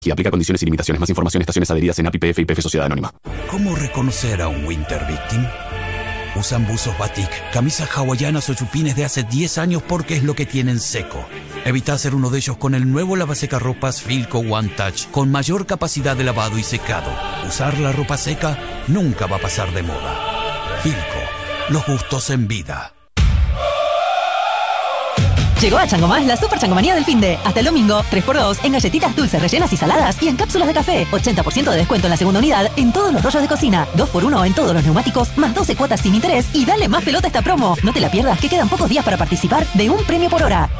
Y aplica condiciones y limitaciones. Más información, estaciones adheridas en API, PF y PF Sociedad Anónima. ¿Cómo reconocer a un Winter Victim? Usan buzos batik, camisas hawaianas o chupines de hace 10 años porque es lo que tienen seco. Evita hacer uno de ellos con el nuevo lavasecarropas Filco One Touch, con mayor capacidad de lavado y secado. Usar la ropa seca nunca va a pasar de moda. Filco, los gustos en vida. Llegó a Changomás la super changomanía del finde. Hasta el domingo, 3x2 en galletitas dulces rellenas y saladas y en cápsulas de café. 80% de descuento en la segunda unidad en todos los rollos de cocina. 2x1 en todos los neumáticos, más 12 cuotas sin interés y dale más pelota a esta promo. No te la pierdas, que quedan pocos días para participar de un premio por hora.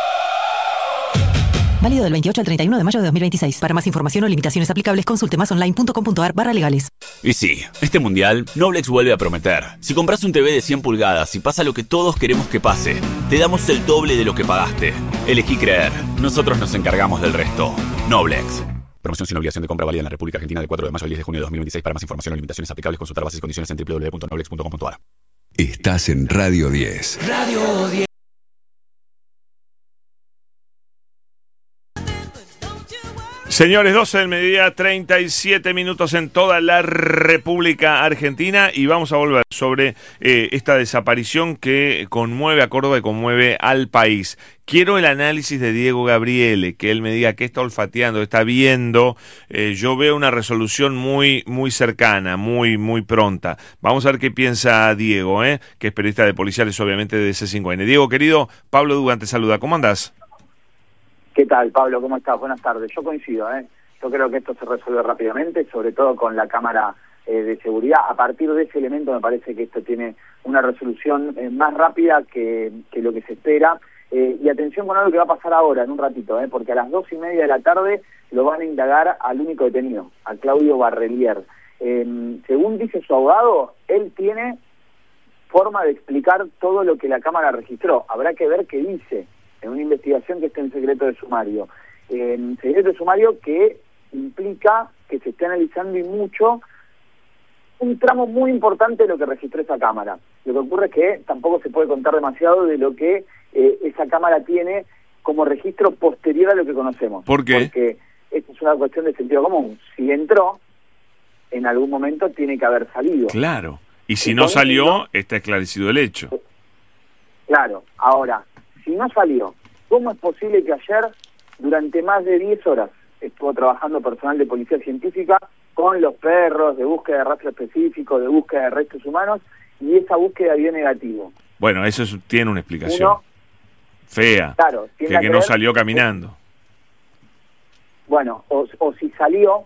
Válido del 28 al 31 de mayo de 2026. Para más información o limitaciones aplicables, consulte masonline.com.ar/legales. Y sí, este mundial, Noblex vuelve a prometer. Si compras un TV de 100 pulgadas y pasa lo que todos queremos que pase, te damos el doble de lo que pagaste. Elegí creer. Nosotros nos encargamos del resto. Noblex. Promoción sin obligación de compra válida en la República Argentina del 4 de mayo al 10 de junio de 2026. Para más información o limitaciones aplicables, consultar bases y condiciones en www.noblex.com.ar. Estás en Radio 10. Radio 10. Señores, 12 del mediodía, 37 minutos en toda la República Argentina y vamos a volver sobre esta desaparición que conmueve a Córdoba y conmueve al país. Quiero el análisis de Diego Gabriele, que él me diga qué está olfateando, está viendo. Yo veo una resolución muy cercana, muy pronta. Vamos a ver qué piensa Diego, que es periodista de policiales, obviamente, de C5N. Diego, querido, Pablo Dugan te saluda. ¿Cómo andás? ¿Qué tal, Pablo? ¿Cómo estás? Buenas tardes. Yo coincido, Yo creo que esto se resuelve rápidamente, sobre todo con la cámara de seguridad. A partir de ese elemento me parece que esto tiene una resolución más rápida que lo que se espera. Y atención con algo que va a pasar ahora, en un ratito, porque a las 2:30 de la tarde lo van a indagar al único detenido, a Claudio Barrelier. Según dice su abogado, él tiene forma de explicar todo lo que la cámara registró. Habrá que ver qué dice en una investigación que está en secreto de sumario. Secreto de sumario que implica que se esté analizando y mucho un tramo muy importante de lo que registró esa cámara. Lo que ocurre es que tampoco se puede contar demasiado de lo que esa cámara tiene como registro posterior a lo que conocemos. ¿Por qué? Porque esto es una cuestión de sentido común. Si entró, en algún momento tiene que haber salido. Claro. Y si no salió, está esclarecido el hecho. Claro. Ahora, si no salió, ¿cómo es posible que ayer, durante más de 10 horas, estuvo trabajando personal de policía científica con los perros, de búsqueda de rastro específico, de búsqueda de restos humanos, y esa búsqueda dio negativo? Bueno, eso tiene una explicación fea, claro, que no salió caminando. Bueno, o si salió,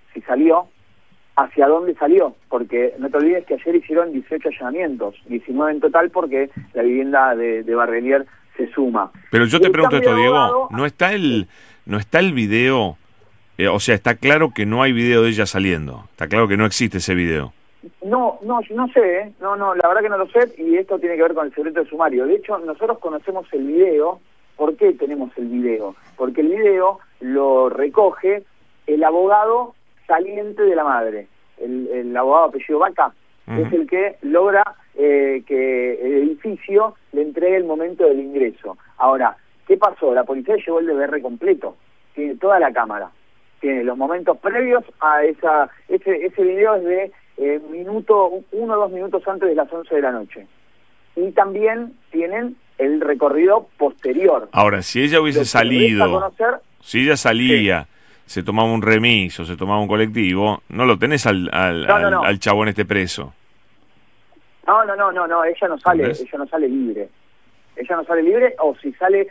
¿hacia dónde salió? Porque no te olvides que ayer hicieron 18 allanamientos, 19 en total, porque la vivienda de Barrelier se suma. Pero yo te pregunto esto, Diego, ¿no está el video? O sea, está claro que no hay video de ella saliendo. Está claro que no existe ese video. No sé, no, la verdad que no lo sé, y esto tiene que ver con el secreto de sumario. De hecho, nosotros conocemos el video. ¿Por qué tenemos el video? Porque el video lo recoge el abogado saliente de la madre. El abogado apellido Vaca, es el que logra que el edificio le entregue el momento del ingreso. Ahora, ¿qué pasó? La policía llevó el DVR completo, tiene toda la cámara, tiene los momentos previos a ese video es de 1 o 2 minutos antes de las 11 de la noche. Y también tienen el recorrido posterior. Ahora, si ella hubiese salido, si ella salía, se tomaba un remis o se tomaba un colectivo, no lo tenés al chabón preso. No, ella no sale libre. Ella no sale libre, o si sale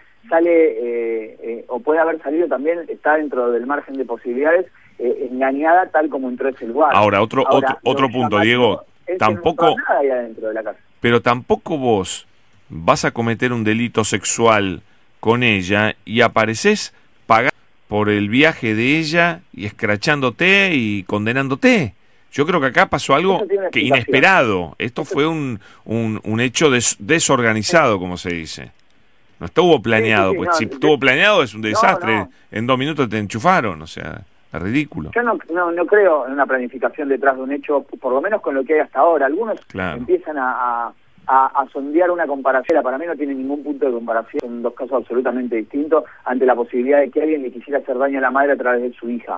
o puede haber salido también, está dentro del margen de posibilidades, engañada tal como entró ese lugar. Ahora, otro punto, Diego, tampoco, no nada ahí adentro de la casa. Pero tampoco vos vas a cometer un delito sexual con ella y apareces pagando por el viaje de ella y escrachándote y condenándote. Yo creo que acá pasó algo que inesperado. Esto fue un hecho desorganizado, como se dice. No estuvo planeado, pues si estuvo planeado es un desastre. En 2 minutos te enchufaron, o sea, es ridículo. Yo no creo en una planificación detrás de un hecho, por lo menos con lo que hay hasta ahora. Algunos empiezan a sondear una comparación. Para mí no tiene ningún punto de comparación. Son dos casos absolutamente distintos ante la posibilidad de que alguien le quisiera hacer daño a la madre a través de su hija.